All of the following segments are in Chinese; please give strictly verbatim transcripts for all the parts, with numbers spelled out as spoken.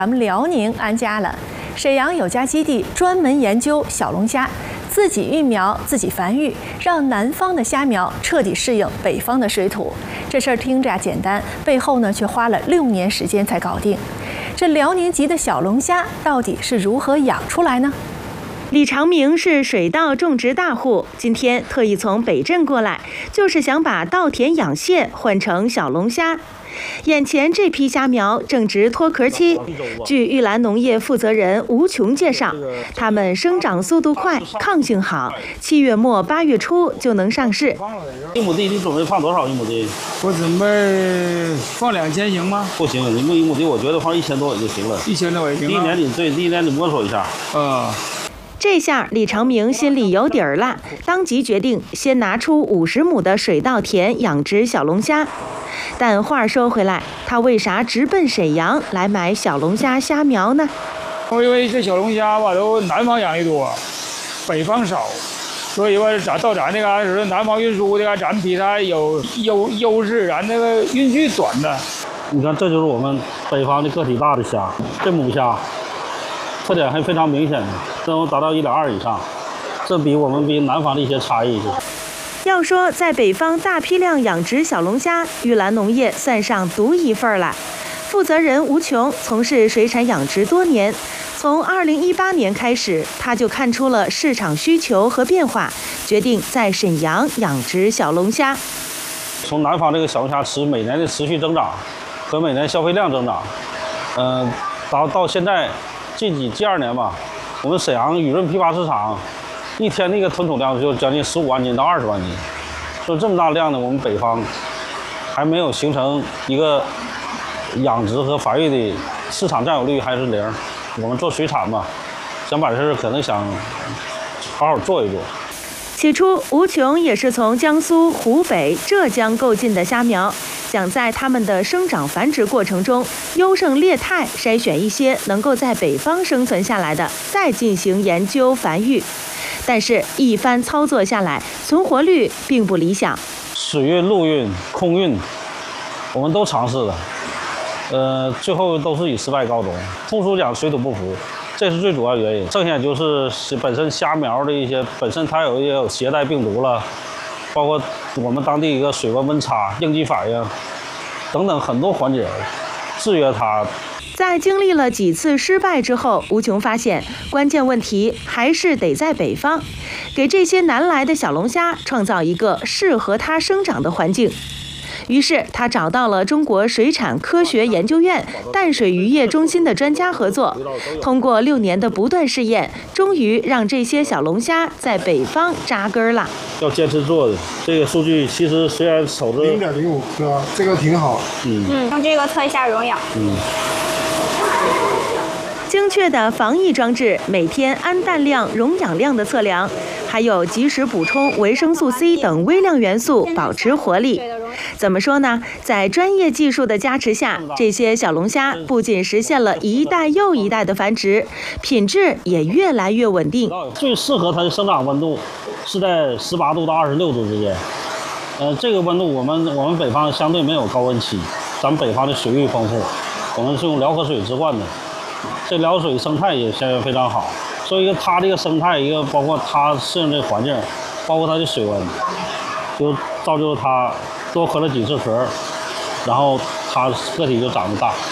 咱们辽宁安家了，沈阳有家基地专门研究小龙虾，自己育苗、自己繁育，让南方的虾苗彻底适应北方的水土。这事儿听着啊简单，背后呢却花了六年时间才搞定。这辽宁籍的小龙虾到底是如何养出来呢？ 李长明是水稻种植大户，今天特意从北镇过来，就是想把稻田养蟹换成小龙虾。眼前这批虾苗正值脱壳期，据玉兰农业负责人吴琼介绍，它们生长速度快，抗性好，七月末八月初就能上市。 一亩地你准备放多少一亩地？ 我准备放两千行吗？ 不行，你一亩地我觉得放一千多也就行了。 一千多也行。 第一年你对，第一年你摸索一下。 啊。 这下李长明心里有底儿了，当即决定先拿出五十亩的水稻田养殖小龙虾。但话说回来，他为啥直奔沈阳来买小龙虾虾苗呢？ 因为这小龙虾吧，都南方养的多，北方少，所以吧，咱到咱那嘎是南方运输的，咱比他有优优势，咱那个运距短的。 你看，这就是我们北方的个体大的虾，这母虾。 特点还非常明显的，这能达到一点二以上，这比我们比南方的一些差异。 要说在北方大批量养殖小龙虾，玉兰农业算上独一份了。负责人吴琼从事水产养殖多年，从二零一八年开始，他就看出了市场需求和变化，决定在沈阳养殖小龙虾。 从南方这个小龙虾持每年的持续增长和每年消费量增长，嗯、呃，到到现在。 近几近二年吧，我们沈阳雨润批发市场一天那个吞吐量就将近十五万斤到二十万斤，所以这么大量呢，我们北方还没有形成一个养殖和繁育的市场占有率还是零。我们做水产嘛，想把这事可能想好好做一做。 起初，吴琼也是从江苏、湖北、浙江购进的虾苗，想在它们的生长繁殖过程中优胜劣汰，筛选一些能够在北方生存下来的，再进行研究繁育。但是，一番操作下来，存活率并不理想。 水运、陆运、空运，我们都尝试了，呃，最后都是以失败告终。通俗讲，水土不服。 这是最主要原因，剩下就是本身虾苗的一些本身它有也有携带病毒了，包括我们当地一个水温温差、应激反应等等很多环节制约它。 在经历了几次失败之后，吴琼发现关键问题还是得在北方，给这些南来的小龙虾创造一个适合它生长的环境。 于是，他找到了中国水产科学研究院淡水渔业中心的专家合作，通过六年的不断试验，终于让这些小龙虾在北方扎根了。 要坚持做的这个数据，其实虽然瞅着零点零五克，这个挺好。 嗯嗯，用这个测一下溶氧。嗯。 精确的防疫装置，每天氨氮量、溶氧量的测量，还有及时补充维生素 C 等微量元素，保持活力。怎么说呢？在专业技术的加持下，这些小龙虾不仅实现了一代又一代的繁殖，品质也越来越稳定。 最适合它的生长温度是在十八度到二十六度之间。呃，这个温度我们我们北方相对没有高温期，咱们北方的水域丰富，我们是用辽河水直灌的。 这辽水生态也相对非常好，所以它这个生态，一个包括它适应这个环境，包括它的水温，就造就它多壳了几次壳，然后它个体就长得大。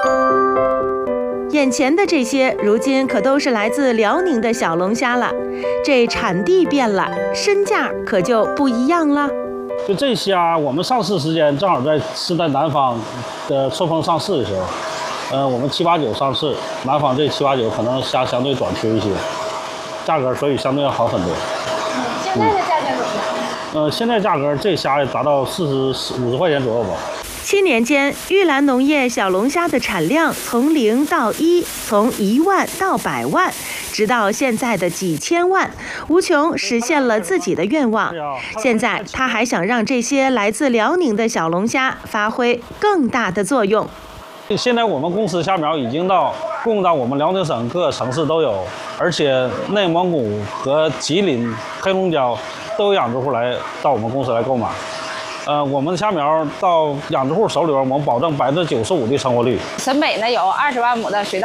眼前的这些，如今可都是来自辽宁的小龙虾了。这产地变了，身价可就不一样了。 就这虾，我们上市时间正好在是在南方的秋风上市的时候。 呃，我们七八九上市，南方这七八九可能虾相对短缺一些，价格所以相对要好很多。 嗯，现在的价钱怎么样？ 呃，现在价格这虾也达到四十五十块钱左右吧。 七年间，玉兰农业小龙虾的产量从零到一，从一万到百万，直到现在的几千万。吴琼实现了自己的愿望，现在他还想让这些来自辽宁的小龙虾发挥更大的作用。 现在我们公司虾苗已经到供到我们辽宁省各个城市都有，而且内蒙古和吉林、黑龙江都有养殖户来到我们公司来购买。呃，我们的虾苗到养殖户手里边，我们保证百分之九十五的成活率。 沈北呢有二十万亩的水稻